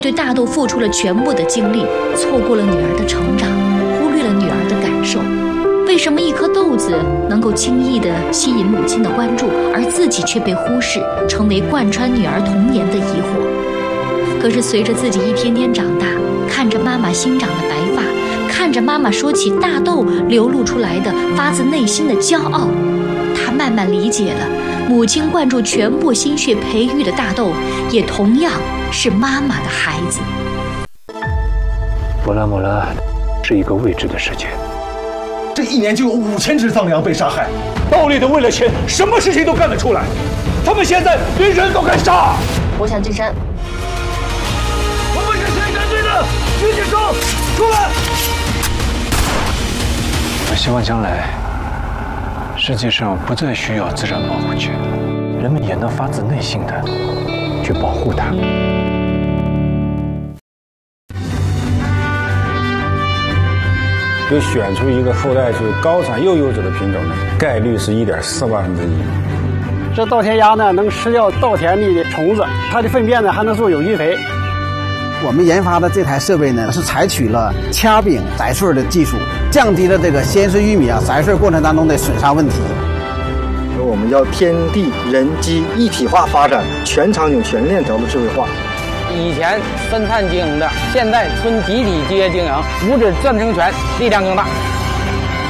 对大豆付出了全部的精力，错过了女儿的成长，忽略了女儿的感受。为什么一颗豆子能够轻易地吸引母亲的关注，而自己却被忽视，成为贯穿女儿童年的疑惑？可是随着自己一天天长大，看着妈妈新长的白发，看着妈妈说起大豆流露出来的发自内心的骄傲，他慢慢理解了，母亲灌注全部心血培育的大豆，也同样是妈妈的孩子。 摩拉是一个未知的世界， 这一年就有5000只藏羚被杀害。 暴力的为了钱，什么事情都干得出来。他们现在连人都敢杀。 我想进山。 我们是谁战队的？举起手，出来！我希望将来世界上不再需要自然保护区，人们也能发自内心的去保护它。 就选出一个后代是高产又优质的品种呢，概率是1.4万分之一。 这稻田鸭呢，能吃掉稻田里的虫子，它的粪便呢还能做有机肥。 我们研发的这台设备呢，是采取了掐柄摘穗的技术，降低了这个鲜穗玉米摘穗过程当中的损伤问题。 我们要天地人机一体化发展，全场景全链条的智慧化。 以前分散经营的，现在村集体经营，五指赞成权力量更大。